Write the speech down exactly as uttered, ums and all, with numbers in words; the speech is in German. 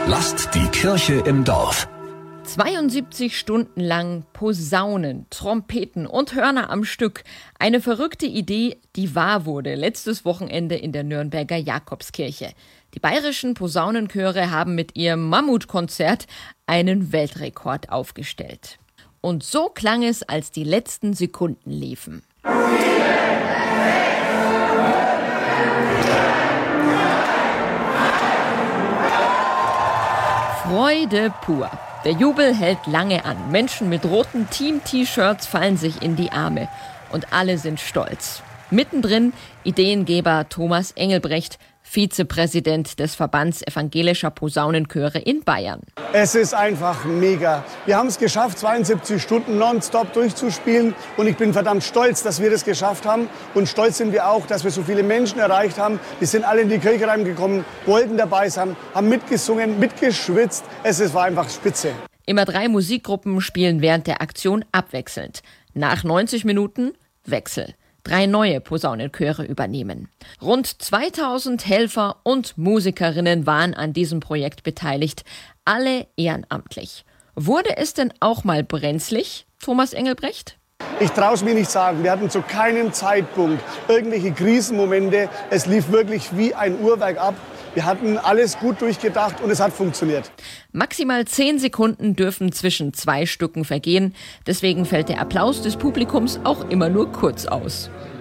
Lasst die Kirche im Dorf. zweiundsiebzig Stunden lang Posaunen, Trompeten und Hörner am Stück. Eine verrückte Idee, die wahr wurde letztes Wochenende in der Nürnberger Jakobskirche. Die bayerischen Posaunenchöre haben mit ihrem Mammutkonzert einen Weltrekord aufgestellt. Und so klang es, als die letzten Sekunden liefen. Freude pur. Der Jubel hält lange an. Menschen mit roten Team-T-Shirts fallen sich in die Arme. Und alle sind stolz. Mittendrin Ideengeber Thomas Engelbrecht, Vizepräsident des Verbands evangelischer Posaunenchöre in Bayern. Es ist einfach mega. Wir haben es geschafft, zweiundsiebzig Stunden nonstop durchzuspielen. Und ich bin verdammt stolz, dass wir das geschafft haben. Und stolz sind wir auch, dass wir so viele Menschen erreicht haben. Die sind alle in die Kirche reingekommen, wollten dabei sein, haben mitgesungen, mitgeschwitzt. Es war einfach spitze. Immer drei Musikgruppen spielen während der Aktion abwechselnd. Nach neunzig Minuten Wechsel. Drei neue Posaunenchöre übernehmen. Rund zweitausend Helfer und Musikerinnen waren an diesem Projekt beteiligt, alle ehrenamtlich. Wurde es denn auch mal brenzlig, Thomas Engelbrecht? Ich traue es mir nicht sagen. Wir hatten zu keinem Zeitpunkt irgendwelche Krisenmomente. Es lief wirklich wie ein Uhrwerk ab. Wir hatten alles gut durchgedacht und es hat funktioniert. Maximal zehn Sekunden dürfen zwischen zwei Stücken vergehen. Deswegen fällt der Applaus des Publikums auch immer nur kurz aus.